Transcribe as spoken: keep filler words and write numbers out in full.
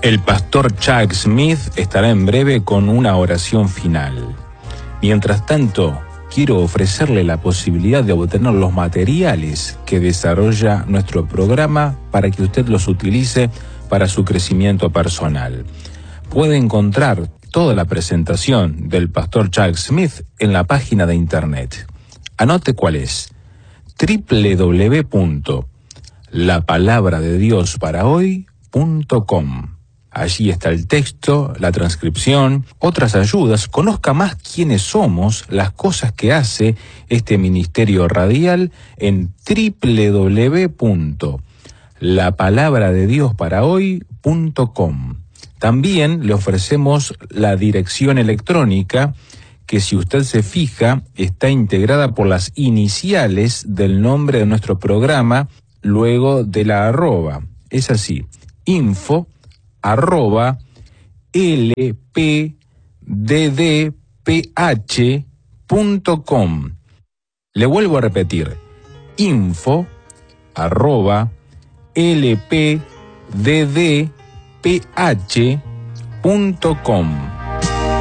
El pastor Chuck Smith estará en breve con una oración final. Mientras tanto, quiero ofrecerle la posibilidad de obtener los materiales que desarrolla nuestro programa para que usted los utilice para su crecimiento personal. Puede encontrar toda la presentación del pastor Chuck Smith en la página de internet. Anote cuál es: doble u doble u doble u punto la palabra de dios para hoy punto com. Allí está el texto, la transcripción, otras ayudas. Conozca más quiénes somos, las cosas que hace este ministerio radial en doble u doble u doble u punto la palabra de dios para hoy punto com. También le ofrecemos la dirección electrónica que, si usted se fija, está integrada por las iniciales del nombre de nuestro programa, luego de la arroba. Es así: info arroba lpddph punto com. Le vuelvo a repetir: info arroba lpddph punto com.